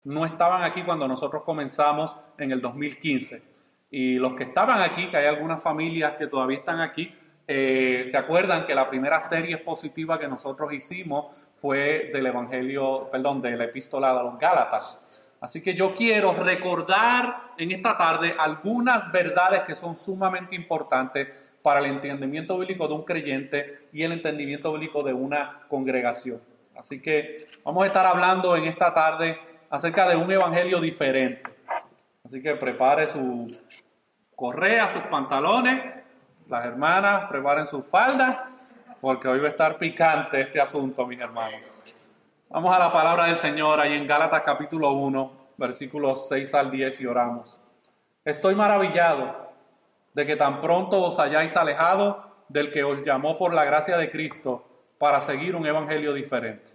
no estaban aquí cuando nosotros comenzamos en el 2015. Y los que estaban aquí, que hay algunas familias que todavía están aquí, se acuerdan que la primera serie expositiva que nosotros hicimos fue del Evangelio, perdón, de la Epístola a los Gálatas. Así que yo quiero recordar en esta tarde algunas verdades que son sumamente importantes para el entendimiento bíblico de un creyente y el entendimiento bíblico de una congregación. Así que vamos a estar hablando en esta tarde acerca de un evangelio diferente. Así que prepare su correa, sus pantalones, las hermanas preparen sus faldas, porque hoy va a estar picante este asunto, mis hermanos. Vamos a la palabra del Señor ahí en Gálatas capítulo 1, versículos 6 al 10 y oramos. Estoy maravillado de que tan pronto os hayáis alejado del que os llamó por la gracia de Cristo para seguir un evangelio diferente.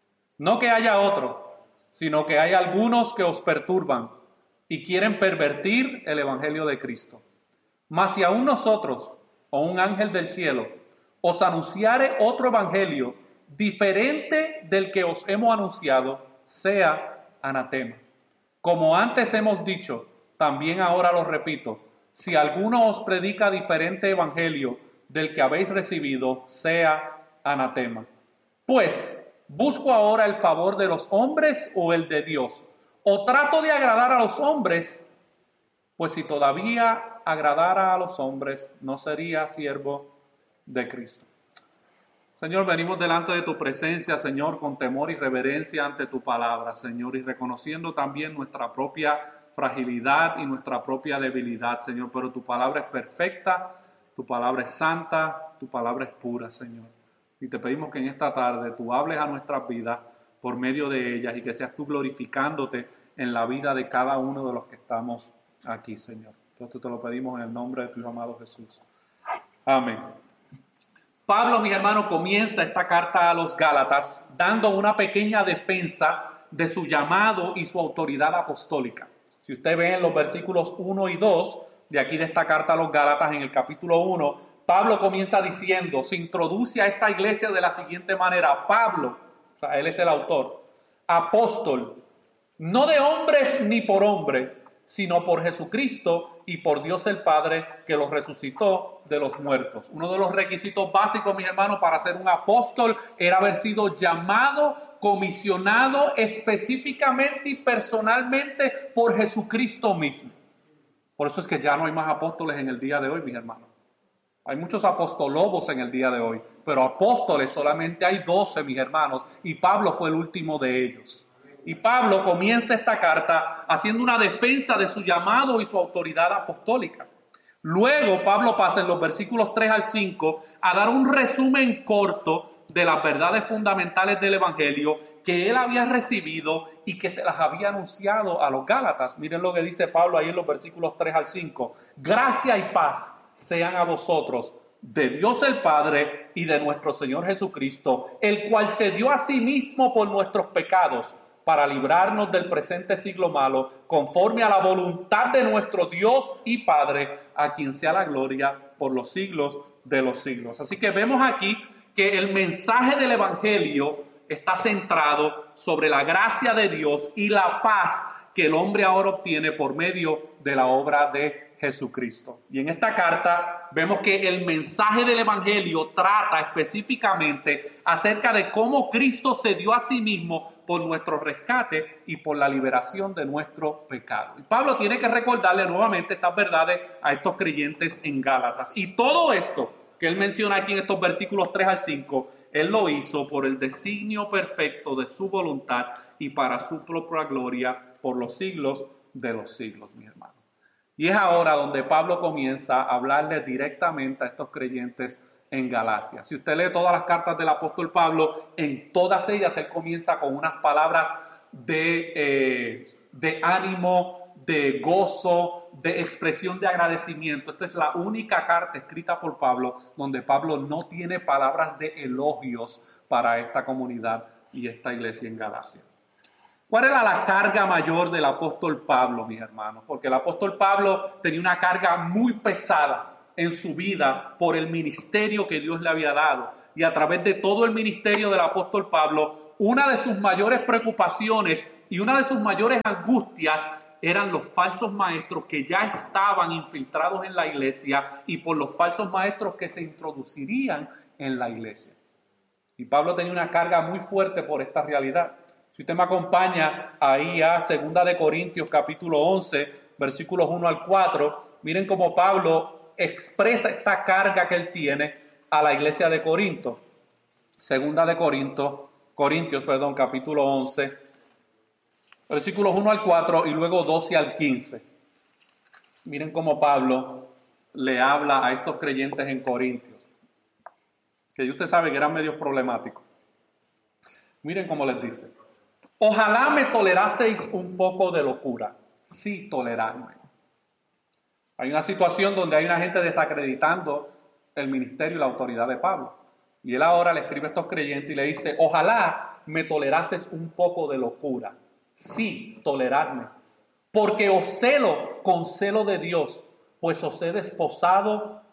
No que haya otro, sino que hay algunos que os perturban y quieren pervertir el evangelio de Cristo. Mas si aún nosotros, o un ángel del cielo, os anunciare otro evangelio diferente del que os hemos anunciado, sea anatema. Como antes hemos dicho, también ahora lo repito, si alguno os predica diferente evangelio del que habéis recibido, sea anatema. Pues, ¿busco ahora el favor de los hombres o el de Dios? ¿O trato de agradar a los hombres? Pues si todavía agradara a los hombres, no sería siervo de Cristo. Señor, venimos delante de tu presencia, Señor, con temor y reverencia ante tu palabra, Señor, y reconociendo también nuestra propia fragilidad y nuestra propia debilidad, Señor, pero tu palabra es perfecta, tu palabra es santa, tu palabra es pura, Señor. Y te pedimos que en esta tarde tú hables a nuestras vidas por medio de ellas y que seas tú glorificándote en la vida de cada uno de los que estamos aquí, Señor. Esto te lo pedimos en el nombre de tu amado Jesús. Amén. Pablo, mis hermanos, comienza esta carta a los Gálatas dando una pequeña defensa de su llamado y su autoridad apostólica. Si usted ve en los versículos 1 y 2 de aquí de esta carta a los Gálatas, en el capítulo 1, Pablo comienza diciendo, se introduce a esta iglesia de la siguiente manera: Pablo, o sea, él es el autor, apóstol, no de hombres ni por hombre, sino por Jesucristo y por Dios el Padre, que los resucitó de los muertos. Uno de los requisitos básicos, mis hermanos, para ser un apóstol era haber sido llamado, comisionado específicamente y personalmente por Jesucristo mismo. Por eso es que ya no hay más apóstoles en el día de hoy, mis hermanos. Hay muchos apostolobos en el día de hoy, pero apóstoles solamente hay 12, mis hermanos, y Pablo fue el último de ellos. Y Pablo comienza esta carta haciendo una defensa de su llamado y su autoridad apostólica. Luego Pablo pasa en los versículos 3 al 5 a dar un resumen corto de las verdades fundamentales del evangelio que él había recibido y que se las había anunciado a los Gálatas. Miren lo que dice Pablo ahí en los versículos 3 al 5. Gracia y paz sean a vosotros de Dios el Padre y de nuestro Señor Jesucristo, el cual se dio a sí mismo por nuestros pecados, para librarnos del presente siglo malo, conforme a la voluntad de nuestro Dios y Padre, a quien sea la gloria por los siglos de los siglos. Así que vemos aquí que el mensaje del evangelio está centrado sobre la gracia de Dios y la paz que el hombre ahora obtiene por medio de la obra de Jesucristo. Y en esta carta vemos que el mensaje del evangelio trata específicamente acerca de cómo Cristo se dio a sí mismo por nuestro rescate y por la liberación de nuestro pecado. Y Pablo tiene que recordarle nuevamente estas verdades a estos creyentes en Gálatas. Y todo esto que él menciona aquí en estos versículos 3 al 5, él lo hizo por el designio perfecto de su voluntad y para su propia gloria por los siglos de los siglos, mi hermano. Y es ahora donde Pablo comienza a hablarle directamente a estos creyentes en Galacia. Si usted lee todas las cartas del apóstol Pablo, en todas ellas él comienza con unas palabras de ánimo, de gozo, de expresión de agradecimiento. Esta es la única carta escrita por Pablo donde Pablo no tiene palabras de elogios para esta comunidad y esta iglesia en Galacia. ¿Cuál era la carga mayor del apóstol Pablo, mis hermanos? Porque el apóstol Pablo tenía una carga muy pesada en su vida por el ministerio que Dios le había dado. Y a través de todo el ministerio del apóstol Pablo, una de sus mayores preocupaciones Y una de sus mayores angustias eran los falsos maestros que ya estaban infiltrados en la iglesia y por los falsos maestros que se introducirían en la iglesia. Y Pablo tenía una carga muy fuerte por esta realidad. Si usted me acompaña ahí a 2 de Corintios capítulo 11, versículos 1 al 4, miren cómo Pablo expresa esta carga que él tiene a la iglesia de Corinto. 2 de Corintios, capítulo 11, versículos 1 al 4 y luego 12 al 15. Miren cómo Pablo le habla a estos creyentes en Corintios, que usted sabe que eran medios problemáticos. Miren cómo les dice: ojalá me toleraseis un poco de locura. Sí, tolerarme. Hay una situación donde hay una gente desacreditando el ministerio y la autoridad de Pablo. Y él ahora le escribe a estos creyentes y le dice: ojalá me tolerases un poco de locura. Sí, tolerarme. Porque os celo con celo de Dios, pues os he desposado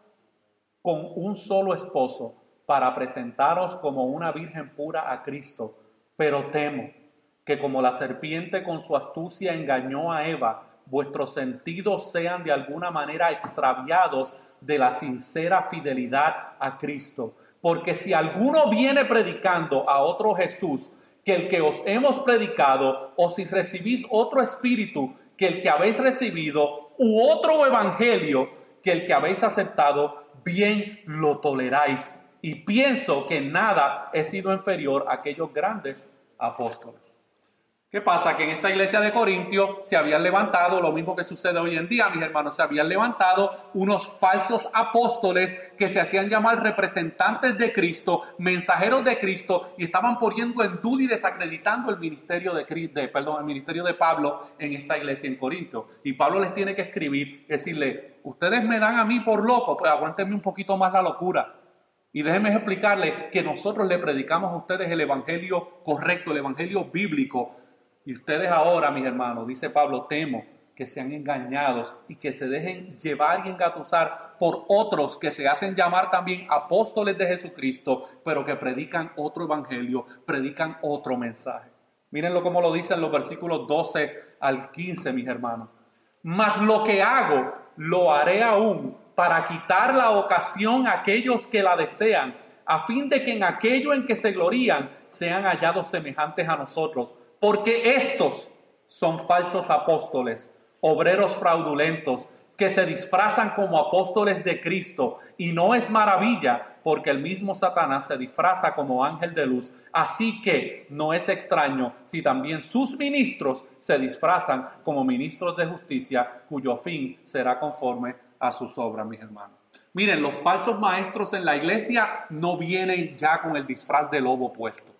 con un solo esposo para presentaros como una virgen pura a Cristo. Pero temo que como la serpiente con su astucia engañó a Eva, vuestros sentidos sean de alguna manera extraviados de la sincera fidelidad a Cristo. Porque si alguno viene predicando a otro Jesús que el que os hemos predicado, o si recibís otro espíritu que el que habéis recibido, u otro evangelio que el que habéis aceptado, bien lo toleráis. Y pienso que nada he sido inferior a aquellos grandes apóstoles. ¿Qué pasa? Que en esta iglesia de Corintios se habían levantado, lo mismo que sucede hoy en día, mis hermanos, se habían levantado unos falsos apóstoles que se hacían llamar representantes de Cristo, mensajeros de Cristo, y estaban poniendo en duda y desacreditando el ministerio el ministerio de Pablo en esta iglesia en Corinto. Y Pablo les tiene que escribir, decirle: ustedes me dan a mí por loco, pues aguántenme un poquito más la locura. Y déjenme explicarles que nosotros le predicamos a ustedes el evangelio correcto, el evangelio bíblico. Y ustedes ahora, mis hermanos, dice Pablo, temo que sean engañados y que se dejen llevar y engatusar por otros que se hacen llamar también apóstoles de Jesucristo, pero que predican otro evangelio, predican otro mensaje. Mírenlo como lo dicen los versículos 12 al 15, mis hermanos. Mas lo que hago, lo haré aún para quitar la ocasión a aquellos que la desean, a fin de que en aquello en que se glorían sean hallados semejantes a nosotros. Porque estos son falsos apóstoles, obreros fraudulentos, que se disfrazan como apóstoles de Cristo. Y no es maravilla, porque el mismo Satanás se disfraza como ángel de luz. Así que no es extraño si también sus ministros se disfrazan como ministros de justicia, cuyo fin será conforme a sus obras, mis hermanos. Miren, los falsos maestros en la iglesia no vienen ya con el disfraz de lobo puesto.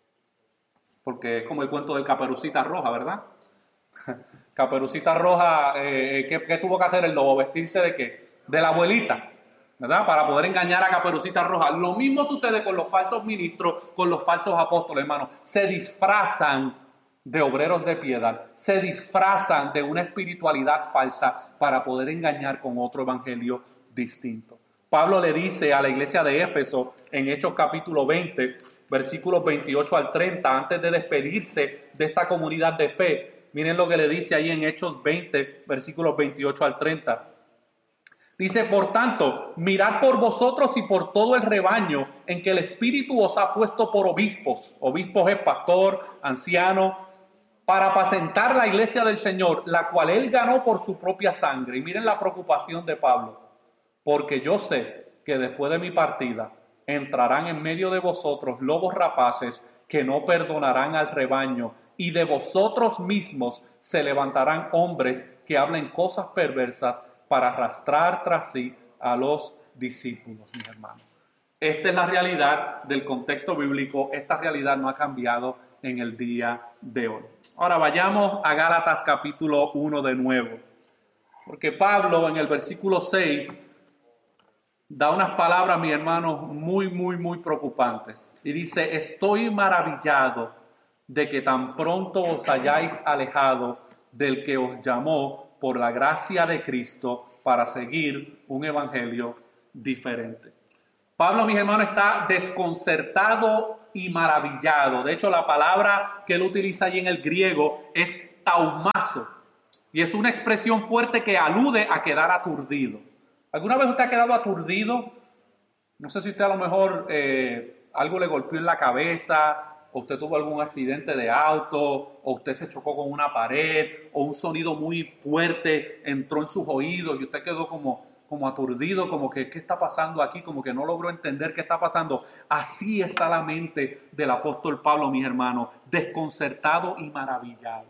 Porque es como el cuento del Caperucita Roja, ¿verdad? Caperucita Roja, ¿qué tuvo que hacer el lobo? ¿Vestirse de qué? De la abuelita, ¿verdad? Para poder engañar a Caperucita Roja. Lo mismo sucede con los falsos ministros, con los falsos apóstoles, hermanos. Se disfrazan de obreros de piedad, se disfrazan de una espiritualidad falsa para poder engañar con otro evangelio distinto. Pablo le dice a la iglesia de Éfeso en Hechos capítulo 20, versículos 28 al 30, antes de despedirse de esta comunidad de fe. Miren lo que le dice ahí en Hechos 20, versículos 28 al 30. Dice: por tanto, mirad por vosotros y por todo el rebaño en que el Espíritu os ha puesto por obispos. Obispos es pastor, anciano, para apacentar la iglesia del Señor, la cual él ganó por su propia sangre. Y miren la preocupación de Pablo. Porque yo sé que después de mi partida entrarán en medio de vosotros lobos rapaces que no perdonarán al rebaño, y de vosotros mismos se levantarán hombres que hablen cosas perversas para arrastrar tras sí a los discípulos, mis hermanos. Esta es la realidad del contexto bíblico. Esta realidad no ha cambiado en el día de hoy. Ahora vayamos a Gálatas capítulo 1 de nuevo, porque Pablo en el versículo 6 da unas palabras, mis hermanos, muy preocupantes. Y dice: estoy maravillado de que tan pronto os hayáis alejado del que os llamó por la gracia de Cristo para seguir un evangelio diferente. Pablo, mis hermanos, está desconcertado y maravillado. De hecho, la palabra que él utiliza ahí en el griego es taumazo. Y es una expresión fuerte que alude a quedar aturdido. ¿Alguna vez usted ha quedado aturdido? No sé si usted a lo mejor algo le golpeó en la cabeza, o usted tuvo algún accidente de auto, o usted se chocó con una pared, o un sonido muy fuerte entró en sus oídos y usted quedó como aturdido, como que ¿qué está pasando aquí? Como que no logró entender qué está pasando. Así está la mente del apóstol Pablo, mis hermanos, desconcertado y maravillado.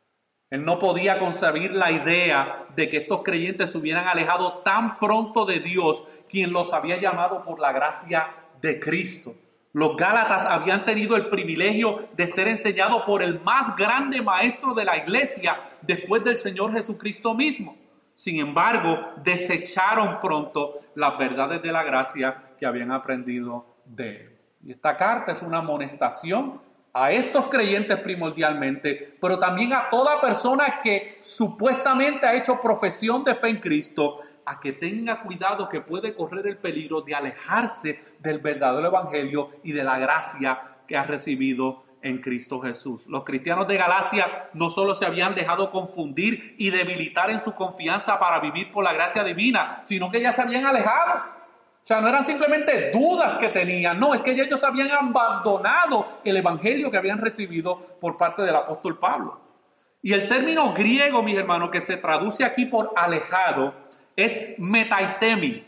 Él no podía concebir la idea de que estos creyentes se hubieran alejado tan pronto de Dios, quien los había llamado por la gracia de Cristo. Los Gálatas habían tenido el privilegio de ser enseñados por el más grande maestro de la iglesia después del Señor Jesucristo mismo. Sin embargo, desecharon pronto las verdades de la gracia que habían aprendido de él. Y esta carta es una amonestación a estos creyentes primordialmente, pero también a toda persona que supuestamente ha hecho profesión de fe en Cristo, a que tenga cuidado, que puede correr el peligro de alejarse del verdadero evangelio y de la gracia que ha recibido en Cristo Jesús. Los cristianos de Galacia no solo se habían dejado confundir y debilitar en su confianza para vivir por la gracia divina, sino que ya se habían alejado. O sea, no eran simplemente dudas que tenían, no, es que ellos habían abandonado el evangelio que habían recibido por parte del apóstol Pablo. Y el término griego, mis hermanos, que se traduce aquí por alejado, es metaitemi.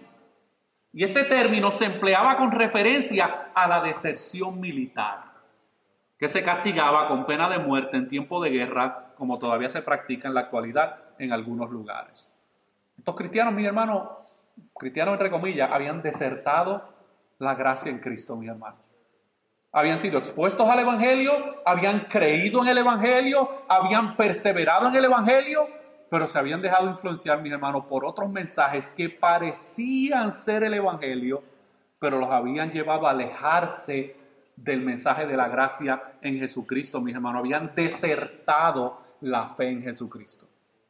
Y este término se empleaba con referencia a la deserción militar, que se castigaba con pena de muerte en tiempo de guerra, como todavía se practica en la actualidad en algunos lugares. Estos cristianos, mis hermanos, cristianos entre comillas, habían desertado la gracia en Cristo, mis hermanos. Habían sido expuestos al evangelio, habían creído en el evangelio, habían perseverado en el evangelio, pero se habían dejado influenciar, mis hermanos, por otros mensajes que parecían ser el evangelio, pero los habían llevado a alejarse del mensaje de la gracia en Jesucristo, mis hermanos. Habían desertado la fe en Jesucristo.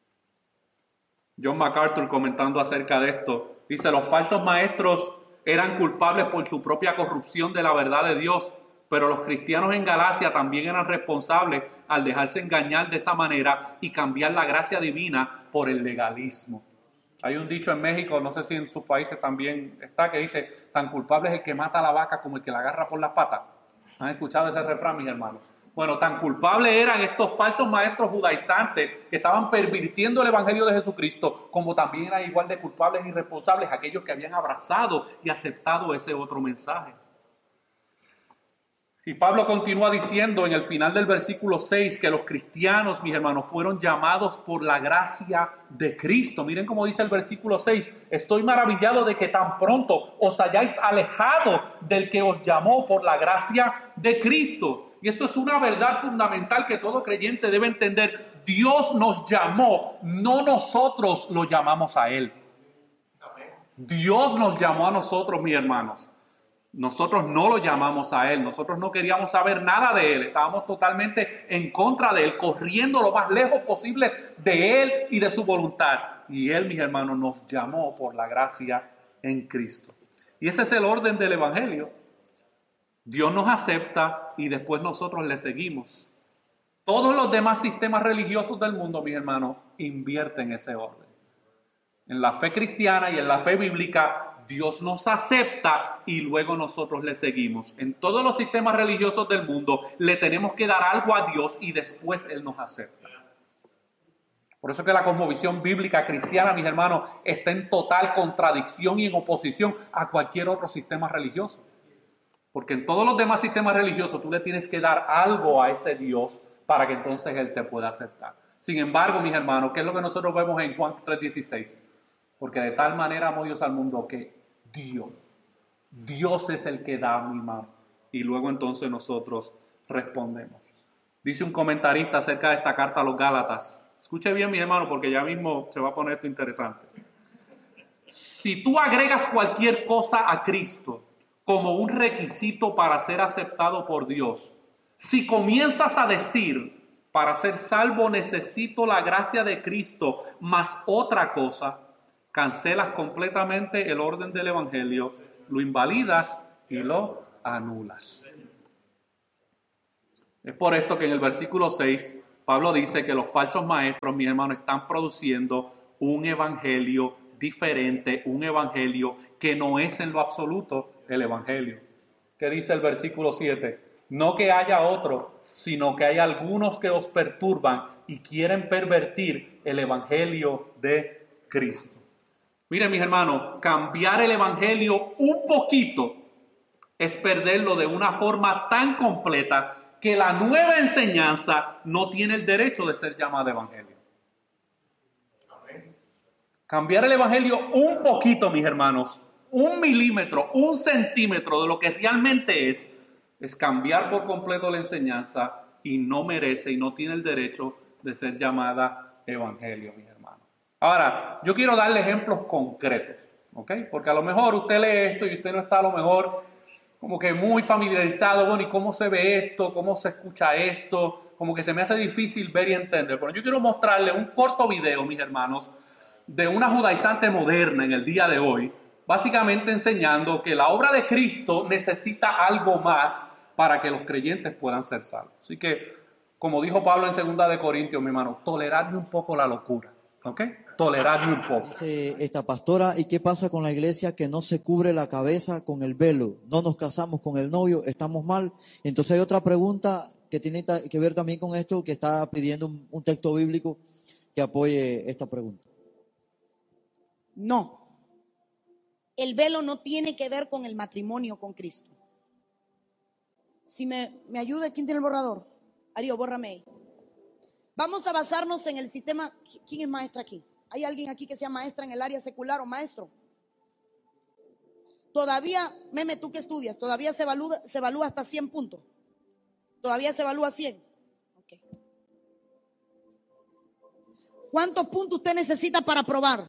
John MacArthur, comentando acerca de esto, dice: los falsos maestros eran culpables por su propia corrupción de la verdad de Dios, pero los cristianos en Galacia también eran responsables al dejarse engañar de esa manera y cambiar la gracia divina por el legalismo. Hay un dicho en México, no sé si en sus países también está, que dice: tan culpable es el que mata a la vaca como el que la agarra por las patas. ¿Han escuchado ese refrán, mis hermanos? Bueno, tan culpables eran estos falsos maestros judaizantes que estaban pervirtiendo el evangelio de Jesucristo, como también eran igual de culpables y responsables aquellos que habían abrazado y aceptado ese otro mensaje. Y Pablo continúa diciendo en el final del versículo 6 que los cristianos, mis hermanos, fueron llamados por la gracia de Cristo. Miren cómo dice el versículo 6: estoy maravillado de que tan pronto os hayáis alejado del que os llamó por la gracia de Cristo. Y esto es una verdad fundamental que todo creyente debe entender. Dios nos llamó, no nosotros lo llamamos a Él. Dios nos llamó a nosotros, mis hermanos. Nosotros no lo llamamos a Él, nosotros no queríamos saber nada de Él, estábamos totalmente en contra de Él, corriendo lo más lejos posible de Él y de su voluntad. Y Él, mis hermanos, nos llamó por la gracia en Cristo. Y ese es el orden del evangelio. Dios nos acepta y después nosotros le seguimos. Todos los demás sistemas religiosos del mundo, mis hermanos, invierten ese orden. En la fe cristiana y en la fe bíblica, Dios nos acepta y luego nosotros le seguimos. En todos los sistemas religiosos del mundo le tenemos que dar algo a Dios y después Él nos acepta. Por eso que la cosmovisión bíblica cristiana, mis hermanos, está en total contradicción y en oposición a cualquier otro sistema religioso. Porque en todos los demás sistemas religiosos tú le tienes que dar algo a ese Dios para que entonces Él te pueda aceptar. Sin embargo, mis hermanos, ¿qué es lo que nosotros vemos en Juan 3:16? Porque de tal manera amó Dios al mundo que Dios es el que da mi mano. Y luego entonces nosotros respondemos. Dice un comentarista acerca de esta carta a los Gálatas. Escuche bien, mis hermanos, porque ya mismo se va a poner esto interesante. Si tú agregas cualquier cosa a Cristo como un requisito para ser aceptado por Dios, si comienzas a decir: para ser salvo necesito la gracia de Cristo más otra cosa, cancelas completamente el orden del evangelio, lo invalidas y lo anulas. Es por esto que en el versículo 6, Pablo dice que los falsos maestros, mis hermanos, están produciendo un evangelio diferente, un evangelio que no es en lo absoluto el evangelio. ¿Qué dice el versículo 7? No que haya otro, sino que hay algunos que os perturban y quieren pervertir el evangelio de Cristo. Miren, mis hermanos, cambiar el evangelio un poquito es perderlo de una forma tan completa que la nueva enseñanza no tiene el derecho de ser llamada evangelio. Cambiar el evangelio un poquito, mis hermanos, 1 milímetro, 1 centímetro de lo que realmente es cambiar por completo la enseñanza y no merece y no tiene el derecho de ser llamada evangelio, mis hermanos. Ahora, yo quiero darle ejemplos concretos, ¿ok? Porque a lo mejor usted lee esto y usted no está a lo mejor como que muy familiarizado, bueno, ¿y cómo se ve esto? ¿Cómo se escucha esto? Como que se me hace difícil ver y entender. Pero yo quiero mostrarle un corto video, mis hermanos, de una judaizante moderna en el día de hoy, básicamente enseñando que la obra de Cristo necesita algo más para que los creyentes puedan ser salvos. Así que, como dijo Pablo en 2 de Corintios, mi hermano, toleradme un poco la locura, ¿ok? Toleradme un poco. Dice esta pastora, ¿y qué pasa con la iglesia que no se cubre la cabeza con el velo? No nos casamos con el novio, estamos mal. Entonces hay otra pregunta que tiene que ver también con esto, que está pidiendo un texto bíblico que apoye esta pregunta. No. El velo no tiene que ver con el matrimonio con Cristo. Si me ayuda, ¿quién tiene el borrador? Ario, bórrame ahí. Vamos a basarnos en el sistema. ¿Quién es maestra aquí? ¿Hay alguien aquí que sea maestra en el área secular o maestro? Todavía, Meme, ¿tú qué estudias? ¿Todavía se evalúa hasta 100 puntos? ¿Todavía se evalúa 100? Okay. ¿Cuántos puntos usted necesita para aprobar?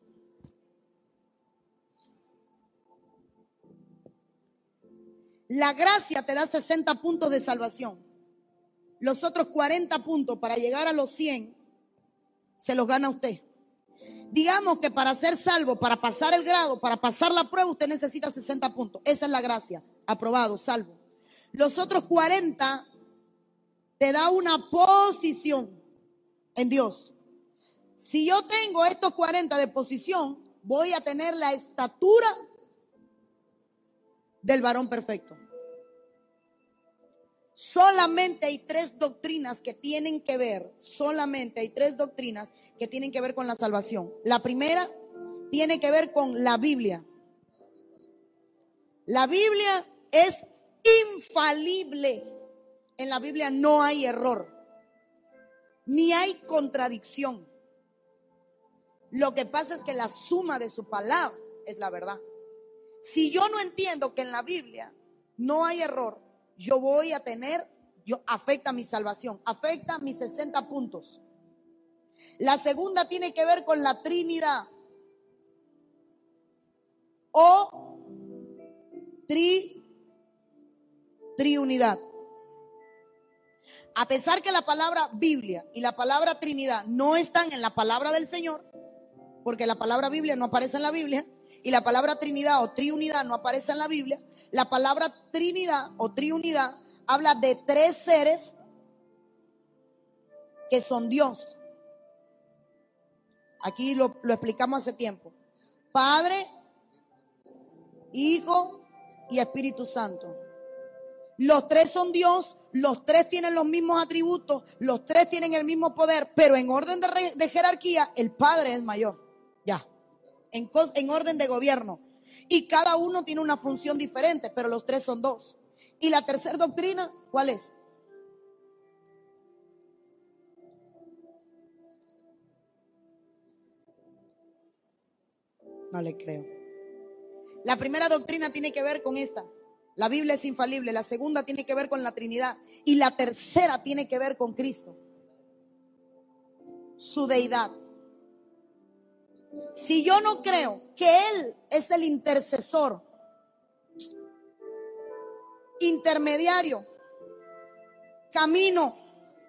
La gracia te da 60 puntos de salvación. Los otros 40 puntos para llegar a los 100 se los gana usted. Digamos que para ser salvo, para pasar el grado, para pasar la prueba, usted necesita 60 puntos. Esa es la gracia. Aprobado, salvo. Los otros 40 te da una posición en Dios. Si yo tengo estos 40 de posición, voy a tener la estatura del varón perfecto. Solamente hay 3 doctrinas que tienen que ver, con la salvación. La primera tiene que ver con la Biblia. La Biblia es infalible. En la Biblia no hay error, ni hay contradicción. Lo que pasa es que la suma de su palabra es la verdad. Si yo no entiendo que en la Biblia no hay error, afecta mi salvación, afecta mis 60 puntos. La segunda tiene que ver con la Trinidad o triunidad. A pesar que la palabra Biblia y la palabra Trinidad no están en la palabra del Señor, porque la palabra Biblia no aparece en la Biblia, y la palabra Trinidad o triunidad no aparece en la Biblia, la palabra Trinidad o triunidad habla de 3 seres que son Dios. Aquí lo explicamos hace tiempo. Padre, Hijo y Espíritu Santo. Los 3 son Dios, los 3 tienen los mismos atributos, los 3 tienen el mismo poder, pero en orden de jerarquía, el Padre es mayor. Ya. En orden de gobierno. Y cada uno tiene una función diferente, pero los 3 son 2. Y la tercera doctrina, ¿cuál es? No le creo. La primera doctrina tiene que ver con esta. La Biblia es infalible. La segunda tiene que ver con la Trinidad. Y la tercera tiene que ver con Cristo. Su deidad. Si yo no creo que Él es el intercesor, intermediario, camino.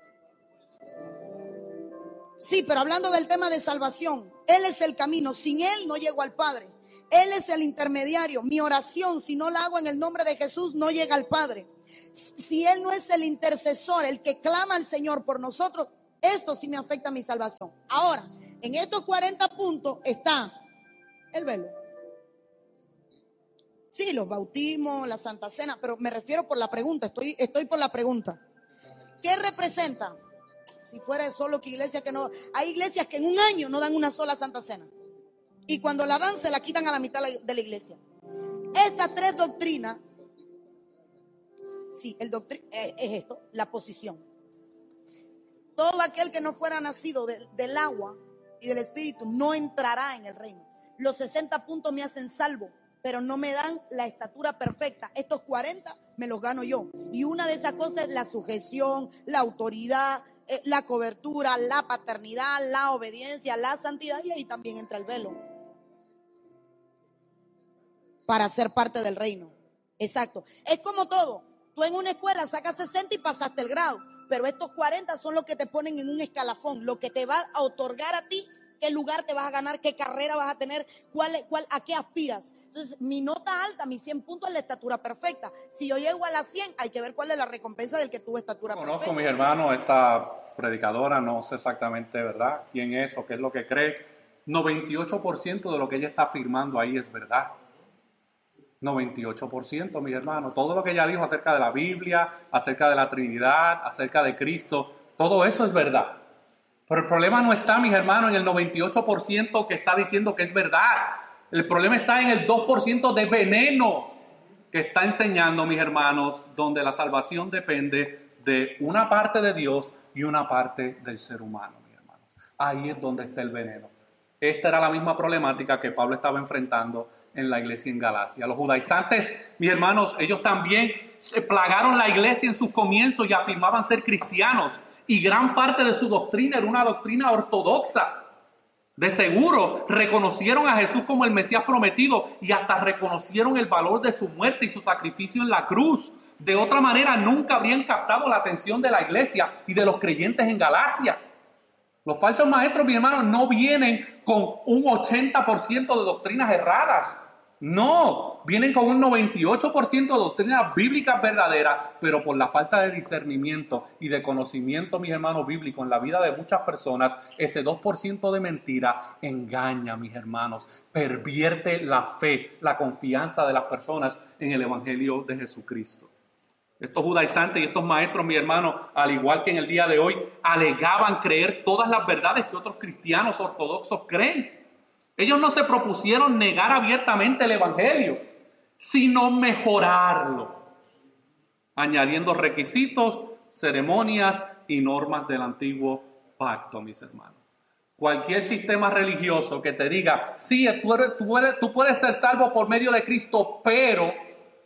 Sí, pero hablando del tema de salvación, Él es el camino. Sin Él no llego al Padre. Él es el intermediario. Mi oración, si no la hago en el nombre de Jesús, no llega al Padre. Si Él no es el intercesor, el que clama al Señor por nosotros, esto sí me afecta a mi salvación. Ahora, en estos 40 puntos está el velo. Sí, los bautismos, la Santa Cena, pero me refiero por la pregunta, estoy por la pregunta. ¿Qué representa? Si fuera solo que iglesia que no, hay iglesias que en un año no dan una sola Santa Cena. Y cuando la dan, se la quitan a la mitad de la iglesia. Estas tres doctrinas, sí, es esto, la posición. Todo aquel que no fuera nacido del agua y del Espíritu no entrará en el reino. Los 60 puntos me hacen salvo, pero no me dan la estatura perfecta. Estos 40 me los gano yo. Y una de esas cosas es la sujeción, la autoridad, la cobertura, la paternidad, la obediencia, la santidad. Y ahí también entra el velo. Para ser parte del reino. Exacto. Es como todo. Tú en una escuela sacas 60 y pasaste el grado. Pero estos 40 son los que te ponen en un escalafón. Lo que te va a otorgar a ti qué lugar te vas a ganar, qué carrera vas a tener, a qué aspiras. Entonces, mi nota alta, mis 100 puntos es la estatura perfecta. Si yo llego a las 100, hay que ver cuál es la recompensa del que tuvo estatura perfecta. Conozco, mis hermanos, esta predicadora, no sé exactamente, ¿verdad?, quién es o qué es lo que cree. 98% de lo que ella está afirmando ahí es verdad. 98%, mis hermanos. Todo lo que ella dijo acerca de la Biblia, acerca de la Trinidad, acerca de Cristo, todo eso es verdad. Pero el problema no está, mis hermanos, en el 98% que está diciendo que es verdad. El problema está en el 2% de veneno que está enseñando, mis hermanos, donde la salvación depende de una parte de Dios y una parte del ser humano, mis hermanos. Ahí es donde está el veneno. Esta era la misma problemática que Pablo estaba enfrentando en la iglesia en Galacia. Los judaizantes, mis hermanos, ellos también plagaron la iglesia en sus comienzos y afirmaban ser cristianos. Y gran parte de su doctrina era una doctrina ortodoxa. De seguro reconocieron a Jesús como el Mesías prometido y hasta reconocieron el valor de su muerte y su sacrificio en la cruz. De otra manera, nunca habrían captado la atención de la iglesia y de los creyentes en Galacia. Los falsos maestros, mis hermanos, no vienen con un 80% de doctrinas erradas. No, vienen con un 98% de doctrinas bíblicas verdaderas, pero por la falta de discernimiento y de conocimiento, mis hermanos, bíblico en la vida de muchas personas, ese 2% de mentira engaña, mis hermanos, pervierte la fe, la confianza de las personas en el Evangelio de Jesucristo. Estos judaizantes y estos maestros, mis hermanos, al igual que en el día de hoy, alegaban creer todas las verdades que otros cristianos ortodoxos creen. Ellos no se propusieron negar abiertamente el Evangelio, sino mejorarlo, añadiendo requisitos, ceremonias y normas del antiguo pacto, mis hermanos. Cualquier sistema religioso que te diga, sí, tú puedes ser salvo por medio de Cristo, pero,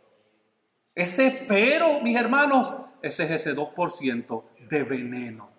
ese pero, mis hermanos, ese es ese 2% de veneno.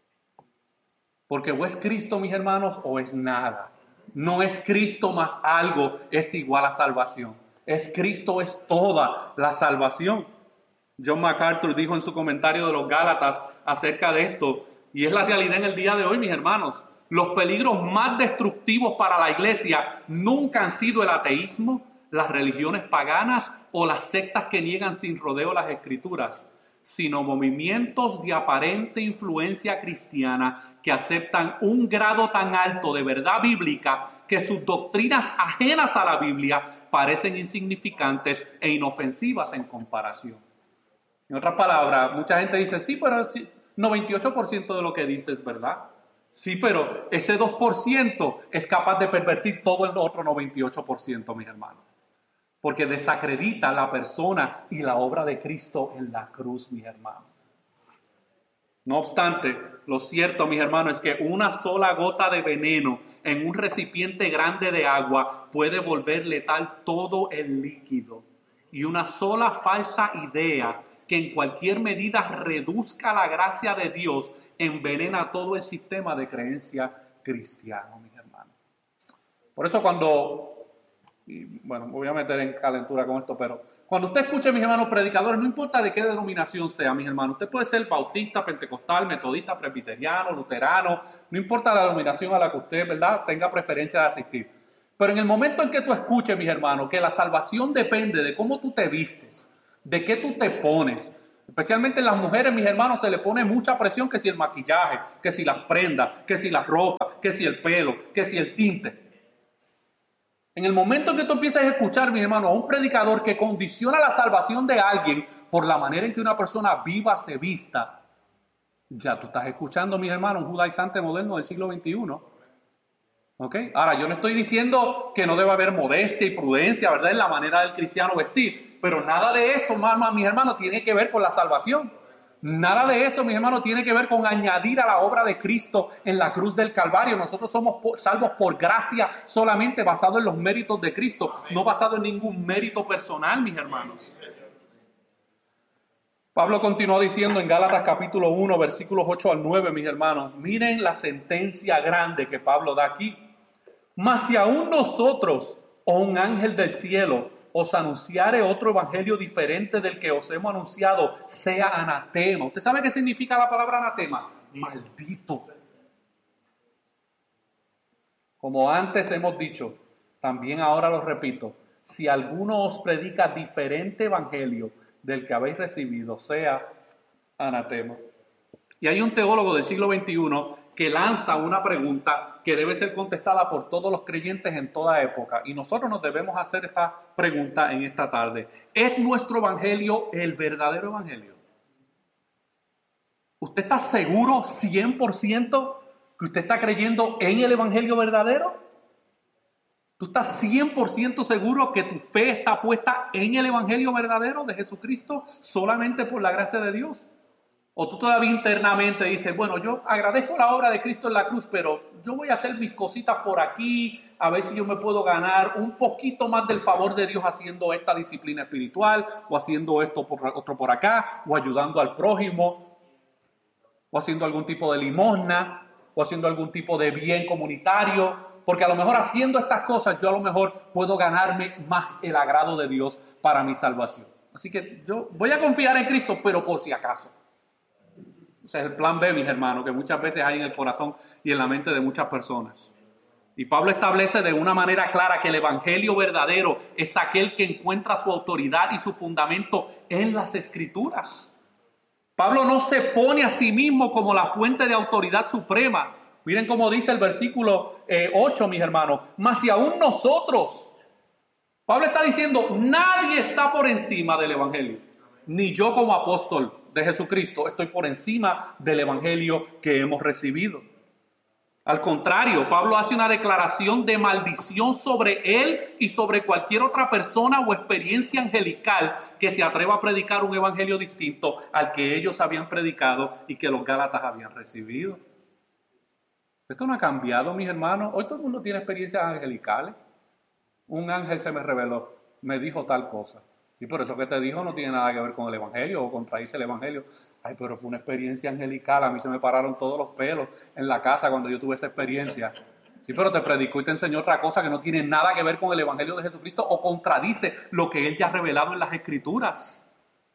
Porque o es Cristo, mis hermanos, o es nada. No es Cristo más algo, es igual a salvación. Es Cristo, es toda la salvación. John MacArthur dijo en su comentario de los Gálatas acerca de esto, y es la realidad en el día de hoy, mis hermanos. Los peligros más destructivos para la iglesia nunca han sido el ateísmo, las religiones paganas o las sectas que niegan sin rodeo las escrituras, sino movimientos de aparente influencia cristiana que aceptan un grado tan alto de verdad bíblica que sus doctrinas ajenas a la Biblia parecen insignificantes e inofensivas en comparación. En otras palabras, mucha gente dice, sí, pero 98% de lo que dice es verdad. Sí, pero ese 2% es capaz de pervertir todo el otro 98%, mis hermanos. Porque desacredita la persona y la obra de Cristo en la cruz, mis hermanos. No obstante, lo cierto, mis hermanos, es que una sola gota de veneno en un recipiente grande de agua puede volver letal todo el líquido. Y una sola falsa idea que en cualquier medida reduzca la gracia de Dios envenena todo el sistema de creencia cristiano, mis hermanos. Por eso y bueno, me voy a meter en calentura con esto, pero cuando usted escuche, mis hermanos, predicadores, no importa de qué denominación sea, mis hermanos, usted puede ser bautista, pentecostal, metodista, presbiteriano, luterano, no importa la denominación a la que usted, ¿verdad?, tenga preferencia de asistir. Pero en el momento en que tú escuches, mis hermanos, que la salvación depende de cómo tú te vistes, de qué tú te pones, Especialmente en las mujeres, mis hermanos, se le pone mucha presión, que si el maquillaje, que si las prendas, que si la ropa, que si el pelo, que si el tinte. En el momento en que tú empiezas a escuchar, mis hermanos, a un predicador que condiciona la salvación de alguien por la manera en que una persona viva se vista, ya tú estás escuchando, mis hermanos, un judaizante moderno del siglo XXI. ¿Ok? Ahora, yo no estoy diciendo que no debe haber modestia y prudencia, ¿verdad?, en la manera del cristiano vestir, pero nada de eso, mis hermanos, tiene que ver con la salvación. Nada de eso, mis hermanos, tiene que ver con añadir a la obra de Cristo en la cruz del Calvario. Nosotros somos salvos por gracia solamente, basado en los méritos de Cristo, no basado en ningún mérito personal, mis hermanos. Pablo continuó diciendo en Gálatas capítulo 1, versículos 8 al 9, mis hermanos, miren la sentencia grande que Pablo da aquí. Mas si aún nosotros o un ángel del cielo os anunciare otro evangelio diferente del que os hemos anunciado, sea anatema. ¿Usted sabe qué significa la palabra anatema? Maldito. Como antes hemos dicho, también ahora lo repito, si alguno os predica diferente evangelio del que habéis recibido, sea anatema. Y hay un teólogo del siglo XXI que lanza una pregunta que debe ser contestada por todos los creyentes en toda época. Y nosotros nos debemos hacer esta pregunta en esta tarde. ¿Es nuestro evangelio el verdadero evangelio? ¿Usted está seguro 100% que usted está creyendo en el evangelio verdadero? ¿Tú estás 100% seguro que tu fe está puesta en el evangelio verdadero de Jesucristo solamente por la gracia de Dios? ¿O tú todavía internamente dices, bueno, yo agradezco la obra de Cristo en la cruz, pero yo voy a hacer mis cositas por aquí, a ver si yo me puedo ganar un poquito más del favor de Dios haciendo esta disciplina espiritual, o haciendo esto otro por acá, o ayudando al prójimo, o haciendo algún tipo de limosna, o haciendo algún tipo de bien comunitario? Porque a lo mejor haciendo estas cosas yo a lo mejor puedo ganarme más el agrado de Dios para mi salvación. Así que yo voy a confiar en Cristo, pero por si acaso. Ese es el plan B, mis hermanos, que muchas veces hay en el corazón y en la mente de muchas personas. Y Pablo establece de una manera clara que el evangelio verdadero es aquel que encuentra su autoridad y su fundamento en las Escrituras. Pablo no se pone a sí mismo como la fuente de autoridad suprema. Miren cómo dice el versículo 8, mis hermanos. Mas si aún nosotros, Pablo está diciendo, nadie está por encima del evangelio. Ni yo como apóstol de Jesucristo estoy por encima del evangelio que hemos recibido. Al contrario, Pablo hace una declaración de maldición sobre él y sobre cualquier otra persona o experiencia angelical que se atreva a predicar un evangelio distinto al que ellos habían predicado y que los Gálatas habían recibido. Esto no ha cambiado, mis hermanos. Hoy todo el mundo tiene experiencias angelicales. Un ángel se me reveló, me dijo tal cosa. Y por eso que te dijo no tiene nada que ver con el evangelio o contradice el evangelio. Ay, pero fue una experiencia angelical. A mí se me pararon todos los pelos en la casa cuando yo tuve esa experiencia. Sí, pero te predicó y te enseñó otra cosa que no tiene nada que ver con el evangelio de Jesucristo o contradice lo que él ya ha revelado en las Escrituras.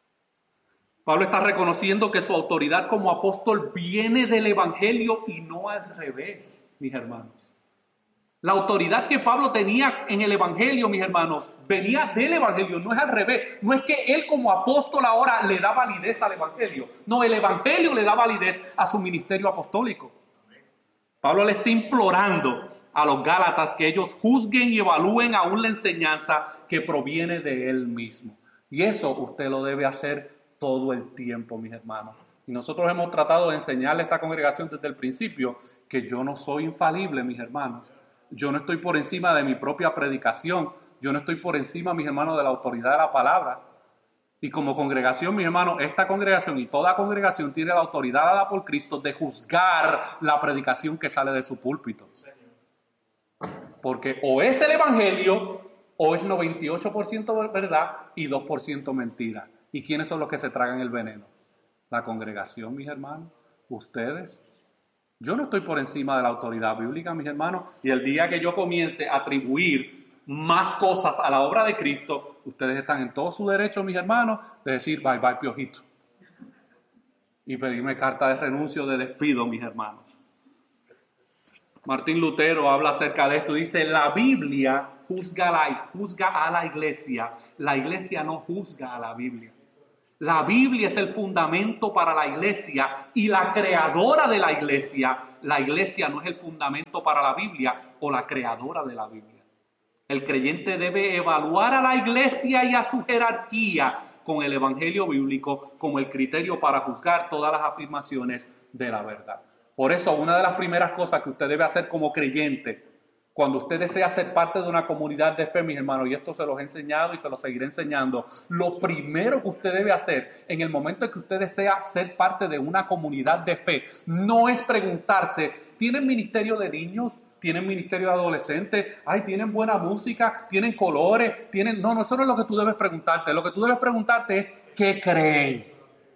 Pablo está reconociendo que su autoridad como apóstol viene del evangelio y no al revés, mis hermanos. La autoridad que Pablo tenía en el evangelio, mis hermanos, venía del evangelio, no es al revés. No es que él como apóstol ahora le da validez al evangelio. No, el evangelio le da validez a su ministerio apostólico. Pablo le está implorando a los Gálatas que ellos juzguen y evalúen aún la enseñanza que proviene de él mismo. Y eso usted lo debe hacer todo el tiempo, mis hermanos. Y nosotros hemos tratado de enseñarle a esta congregación desde el principio que yo no soy infalible, mis hermanos. Yo no estoy por encima de mi propia predicación. Yo no estoy por encima, mis hermanos, de la autoridad de la palabra. Y como congregación, mis hermanos, esta congregación y toda congregación tiene la autoridad dada por Cristo de juzgar la predicación que sale de su púlpito. Porque o es el evangelio o es 98% verdad y 2% mentira. ¿Y quiénes son los que se tragan el veneno? La congregación, mis hermanos, ustedes. Yo no estoy por encima de la autoridad bíblica, mis hermanos, y el día que yo comience a atribuir más cosas a la obra de Cristo, ustedes están en todo su derecho, mis hermanos, de decir bye bye piojito y pedirme carta de renuncio, de despido, mis hermanos. Martín Lutero habla acerca de esto, dice, la Biblia juzga a la iglesia no juzga a la Biblia. La Biblia es el fundamento para la iglesia y la creadora de la iglesia. La iglesia no es el fundamento para la Biblia o la creadora de la Biblia. El creyente debe evaluar a la iglesia y a su jerarquía con el evangelio bíblico como el criterio para juzgar todas las afirmaciones de la verdad. Por eso, una de las primeras cosas que usted debe hacer como creyente, cuando usted desea ser parte de una comunidad de fe, mis hermanos, y esto se los he enseñado y se los seguiré enseñando, lo primero que usted debe hacer en el momento en que usted desea ser parte de una comunidad de fe, no es preguntarse, ¿tienen ministerio de niños? ¿Tienen ministerio de adolescentes? Ay, ¿tienen buena música? ¿Tienen colores? ¿Tienen...? No, eso no es lo que tú debes preguntarte. Lo que tú debes preguntarte es, ¿qué creen?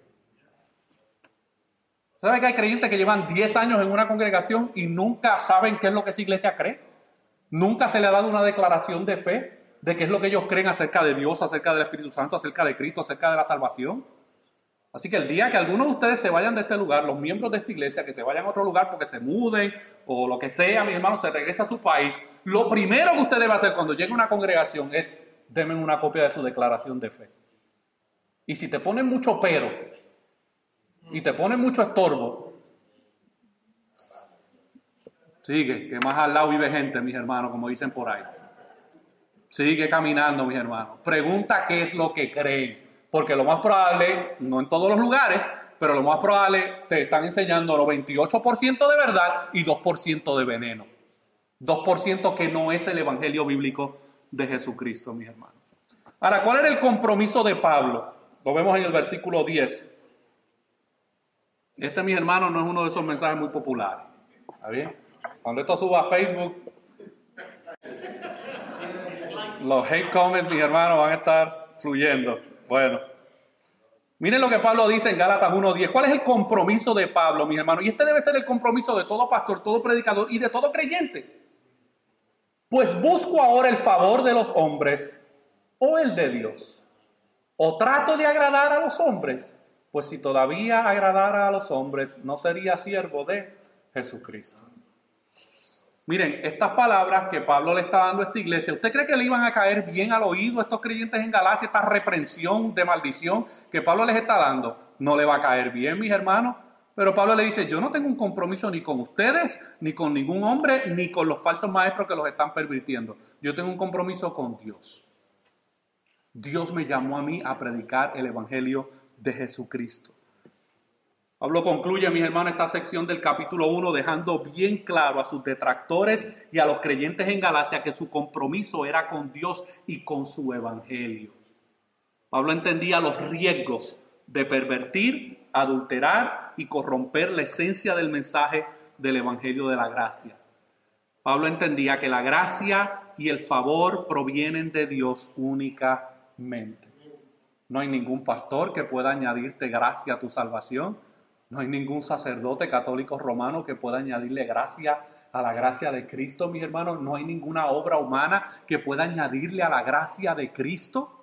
¿Sabes que hay creyentes que llevan 10 años en una congregación y nunca saben qué es lo que esa iglesia cree? Nunca se le ha dado una declaración de fe de qué es lo que ellos creen acerca de Dios, acerca del Espíritu Santo, acerca de Cristo, acerca de la salvación. Así que el día que algunos de ustedes se vayan de este lugar, los miembros de esta iglesia, que se vayan a otro lugar porque se muden o lo que sea, mis hermanos, se regrese a su país, lo primero que usted debe hacer cuando llegue a una congregación es, denme una copia de su declaración de fe. Y si te ponen mucho pero y te ponen mucho estorbo, sigue, que más al lado vive gente, mis hermanos, como dicen por ahí. Sigue caminando, mis hermanos. Pregunta qué es lo que creen. Porque lo más probable, no en todos los lugares, pero lo más probable te están enseñando 98% de verdad y 2% de veneno. 2% que no es el evangelio bíblico de Jesucristo, mis hermanos. Ahora, ¿cuál era el compromiso de Pablo? Lo vemos en el versículo 10. Este, mis hermanos, no es uno de esos mensajes muy populares. ¿Está bien? Cuando esto suba a Facebook, los hate comments, mis hermanos, van a estar fluyendo. Bueno, miren lo que Pablo dice en Gálatas 1:10. ¿Cuál es el compromiso de Pablo, mis hermanos? Y este debe ser el compromiso de todo pastor, todo predicador y de todo creyente. Pues busco ahora el favor de los hombres o el de Dios. O trato de agradar a los hombres. Pues si todavía agradara a los hombres, no sería siervo de Jesucristo. Miren, estas palabras que Pablo le está dando a esta iglesia, ¿usted cree que le iban a caer bien al oído a estos creyentes en Galacia? Esta reprensión de maldición que Pablo les está dando, no le va a caer bien, mis hermanos. Pero Pablo le dice, yo no tengo un compromiso ni con ustedes, ni con ningún hombre, ni con los falsos maestros que los están pervirtiendo. Yo tengo un compromiso con Dios. Dios me llamó a mí a predicar el evangelio de Jesucristo. Pablo concluye, mis hermanos, esta sección del capítulo 1 dejando bien claro a sus detractores y a los creyentes en Galacia que su compromiso era con Dios y con su evangelio. Pablo entendía los riesgos de pervertir, adulterar y corromper la esencia del mensaje del evangelio de la gracia. Pablo entendía que la gracia y el favor provienen de Dios únicamente. No hay ningún pastor que pueda añadirte gracia a tu salvación. No hay ningún sacerdote católico romano que pueda añadirle gracia a la gracia de Cristo, mis hermanos. No hay ninguna obra humana que pueda añadirle a la gracia de Cristo.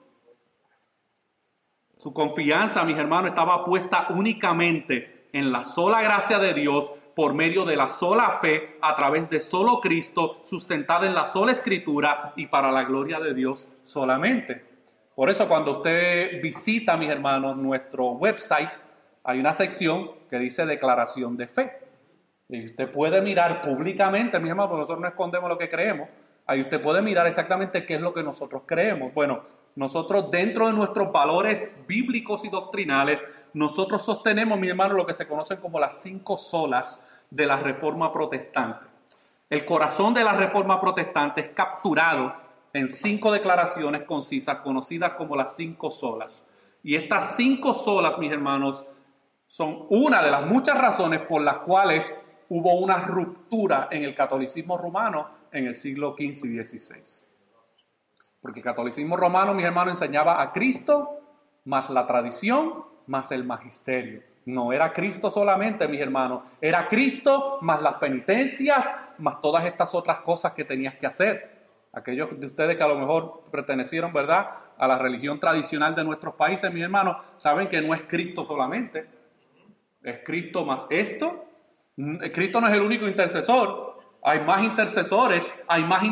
Su confianza, mis hermanos, estaba puesta únicamente en la sola gracia de Dios por medio de la sola fe, a través de solo Cristo, sustentada en la sola Escritura y para la gloria de Dios solamente. Por eso cuando usted visita, mis hermanos, nuestro website, hay una sección que dice declaración de fe. Y usted puede mirar públicamente, mis hermanos, porque nosotros no escondemos lo que creemos. Ahí usted puede mirar exactamente qué es lo que nosotros creemos. Bueno, nosotros dentro de nuestros valores bíblicos y doctrinales, nosotros sostenemos, mis hermanos, lo que se conocen como las 5 solas de la Reforma Protestante. El corazón de la Reforma Protestante es capturado en 5 declaraciones concisas, conocidas como las 5 solas. Y estas 5 solas, mis hermanos, son una de las muchas razones por las cuales hubo una ruptura en el catolicismo romano en el siglo XV y XVI. Porque el catolicismo romano, mis hermanos, enseñaba a Cristo más la tradición más el magisterio. No era Cristo solamente, mis hermanos, era Cristo más las penitencias, más todas estas otras cosas que tenías que hacer. Aquellos de ustedes que a lo mejor pertenecieron, ¿verdad?, a la religión tradicional de nuestros países, mis hermanos, saben que no es Cristo solamente. Es Cristo más esto. Cristo no es el único intercesor. Hay más intercesores, hay más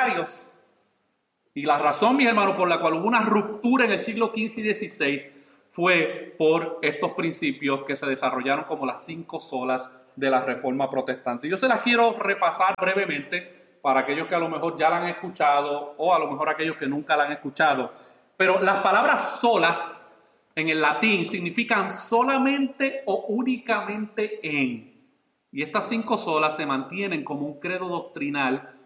intermediarios. Y la razón, mis hermanos, por la cual hubo una ruptura en el siglo XV y XVI fue por estos principios que se desarrollaron como las 5 solas de la Reforma Protestante. Yo se las quiero repasar brevemente para aquellos que a lo mejor ya la han escuchado o a lo mejor aquellos que nunca la han escuchado. Pero las palabras solas en el latín significan solamente o únicamente en. Y estas 5 solas se mantienen como un credo doctrinal